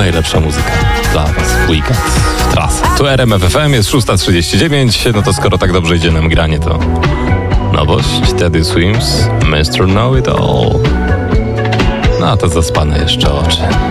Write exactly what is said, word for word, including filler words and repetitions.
najlepsza muzyka dla was w weekend, w trasę. Tu R M F F M, jest szósta trzydzieści dziewięć, no to skoro tak dobrze idzie nam granie, to nowość, Teddy Swims, mister Know It All. No a to zaspane jeszcze oczy.